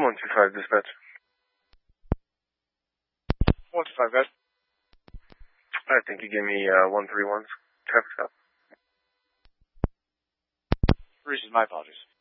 125 dispatch. 125, guys. I think you give me 131's traffic stop. Reason, my apologies.